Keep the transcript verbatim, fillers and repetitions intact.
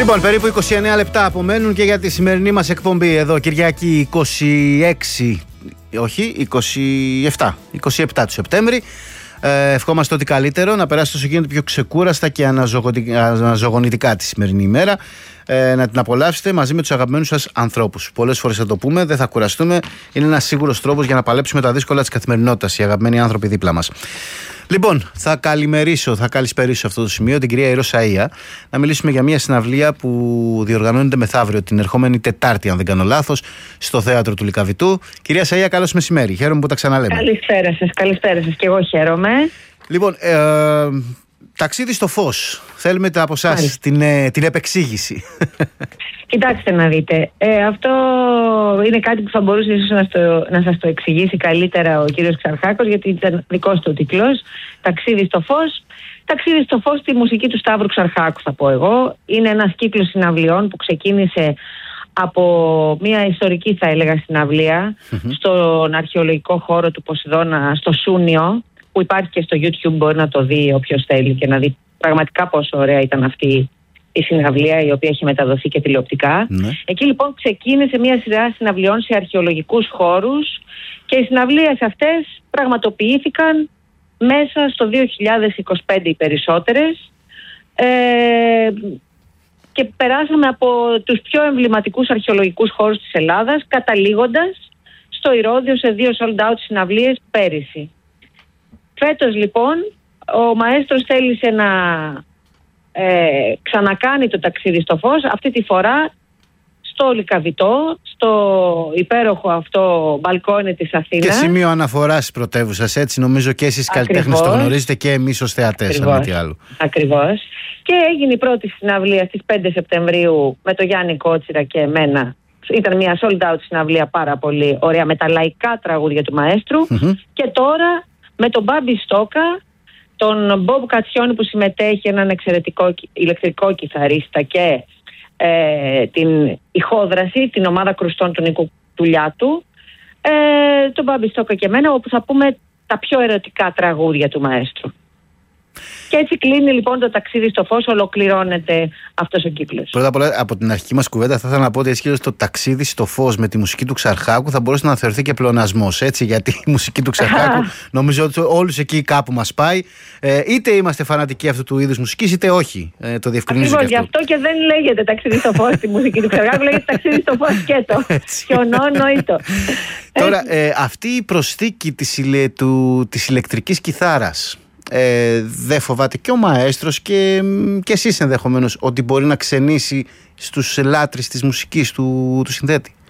Λοιπόν, περίπου είκοσι εννέα λεπτά απομένουν και για τη σημερινή μας εκπομπή εδώ, Κυριακή είκοσι έξι, όχι, είκοσι επτά, είκοσι επτά του Σεπτέμβρη. Ε, ευχόμαστε ό,τι καλύτερο, να περάσετε όσο γίνεται πιο ξεκούραστα και αναζωογονητικά τη σημερινή ημέρα. Ε, να την απολαύσετε μαζί με τους αγαπημένους σας ανθρώπους. Πολλές φορές θα το πούμε, δεν θα κουραστούμε. Είναι ένας σίγουρος τρόπος για να παλέψουμε τα δύσκολα της καθημερινότητας, οι αγαπημένοι άνθρωποι δίπλα μας. Λοιπόν, θα καλημερίσω, θα καλησπερίσω αυτό το σημείο την κυρία Ιεροσαΐα, να μιλήσουμε για μια συναυλία που διοργανώνεται μεθαύριο, την ερχόμενη Τετάρτη, αν δεν κάνω λάθος, στο θέατρο του Λυκαβητού. Κυρία Σαΐα, καλώς μεσημέρι. Χαίρομαι που τα ξαναλέμε. Καλησπέρα σας, καλησπέρα σας, και εγώ χαίρομαι. Λοιπόν, ε, ταξίδι στο φως. Θέλουμε από εσάς την, ε, την επεξήγηση. Κοιτάξτε να δείτε, ε, αυτό είναι κάτι που θα μπορούσε ίσως να, στο, να σας το εξηγήσει καλύτερα ο κύριος Ξαρχάκος, γιατί ήταν δικός του ο τίτλος, ταξίδι στο φως. Ταξίδι στο φως, τη μουσική του Σταύρου Ξαρχάκου θα πω εγώ. Είναι ένας κύκλος συναυλιών που ξεκίνησε από μια ιστορική, θα έλεγα, συναυλία mm-hmm. στον αρχαιολογικό χώρο του Ποσειδώνα, στο Σούνιο, που υπάρχει και στο YouTube, μπορεί να το δει όποιος θέλει και να δει πραγματικά πόσο ωραία ήταν αυτή η συναυλία, η οποία έχει μεταδοθεί και τηλεοπτικά. Ναι. Εκεί λοιπόν ξεκίνησε μια σειρά συναυλιών σε αρχαιολογικούς χώρους και οι συναυλίες αυτές πραγματοποιήθηκαν μέσα στο δύο χιλιάδες είκοσι πέντε οι περισσότερες, ε, και περάσαμε από τους πιο εμβληματικούς αρχαιολογικούς χώρους της Ελλάδας, καταλήγοντας στο Ηρώδειο σε δύο sold out συναυλίες πέρυσι. Φέτος λοιπόν ο μαέστρος θέλησε να ε, ξανακάνει το ταξίδι στο φως, αυτή τη φορά στο Λυκαβητό, στο υπέροχο αυτό μπαλκόνι της Αθήνας. Και σημείο αναφοράς της πρωτεύουσας, έτσι νομίζω και εσείς καλλιτέχνες το γνωρίζετε και εμείς ως θεατές, αν μη τι άλλο. Ακριβώς. Και έγινε η πρώτη συναυλία στις πέντε Σεπτεμβρίου με τον Γιάννη Κότσιρα και εμένα. Ήταν μια sold out συναυλία πάρα πολύ ωραία με τα λαϊκά τραγούδια του μαέστρου. Mm-hmm. Και τώρα με τον Μπάμπη Στόκα, τον Μπομπ Κατσιόνι που συμμετέχει, έναν εξαιρετικό ηλεκτρικό κιθαρίστα, και ε, την ηχόδραση, την ομάδα κρουστών του Νίκου Τουλιάτου, ε, τον Μπάμπη Στόκα και εμένα, όπου θα πούμε τα πιο ερωτικά τραγούδια του μαέστρου. Και έτσι κλείνει λοιπόν το ταξίδι στο φως, ολοκληρώνεται αυτός ο κύκλος. Πρώτα απ' όλα, από την αρχική μας κουβέντα, θα ήθελα να πω ότι ισχύει το ταξίδι στο φως με τη μουσική του Ξαρχάκου θα μπορούσε να θεωρηθεί και πλεονασμός, έτσι, γιατί η μουσική του Ξαρχάκου νομίζω ότι όλους εκεί κάπου μας πάει. Ε, είτε είμαστε φανατικοί αυτού του είδους μουσικής, είτε όχι. Ε, το διευκρινίζω και αυτό. Γι' αυτό και δεν λέγεται ταξίδι στο φως τη μουσική του Ξαρχάκου, λέγεται ταξίδι στο φως σκέτο. Χιονόνοητο. Τώρα, ε, αυτή η προσθήκη της, ηλε, του, της ηλεκτρικής κιθάρας, Ε, δεν φοβάται και ο μαέστρος και, και εσείς ενδεχομένως ότι μπορεί να ξενήσει στους λάτρεις της μουσικής του, του συνθέτη?